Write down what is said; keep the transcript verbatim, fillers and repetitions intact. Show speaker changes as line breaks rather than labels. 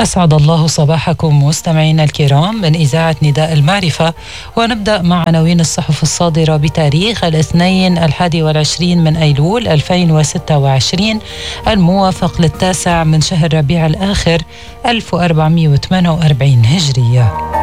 أسعد الله صباحكم مستمعينا الكرام من إذاعة نداء المعرفة، ونبدأ مع عناوين الصحف الصادرة بتاريخ الاثنين الحادي والعشرين من أيلول ألفين وستة وعشرين الموافق للتاسع من شهر ربيع الآخر ألف وأربعمائة وثمانية وأربعين هجرية.